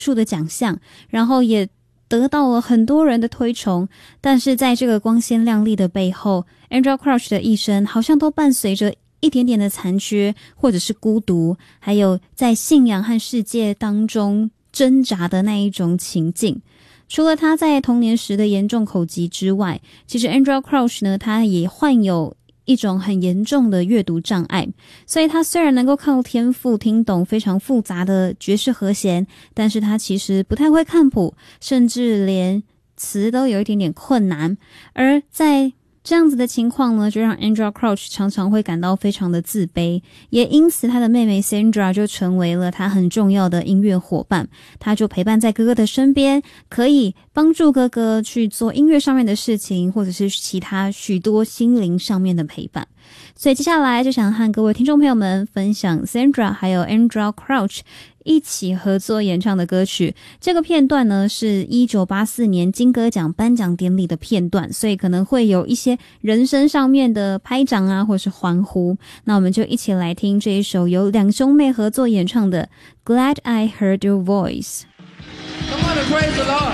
数的奖项，然后也得到了很多人的推崇。但是在这个光鲜亮丽的背后， Andrea Crouch 的一生好像都伴随着一点点的残缺，或者是孤独，还有在信仰和世界当中挣扎的那一种情境。除了他在童年时的严重口疾之外，其实 Andrea Crouch 呢，他也患有一种很严重的阅读障碍，所以他虽然能够靠天赋听懂非常复杂的爵士和弦，但是他其实不太会看谱，甚至连词都有一点点困难。而在这样子的情况呢，就让 Andrea Crouch 常常会感到非常的自卑，也因此他的妹妹 Sandra 就成为了他很重要的音乐伙伴。他就陪伴在哥哥的身边，可以帮助哥哥去做音乐上面的事情，或者是其他许多心灵上面的陪伴。所以接下来就想和各位听众朋友们分享 Sandra 还有 Andrea Crouch 一起合作演唱的歌曲。这个片段呢是1984年金歌奖颁奖典礼的片段，所以可能会有一些人声上面的拍掌啊，或是欢呼。那我们就一起来听这一首由两兄妹合作演唱的 Glad I Heard Your Voice。 Come on and praise the Lord.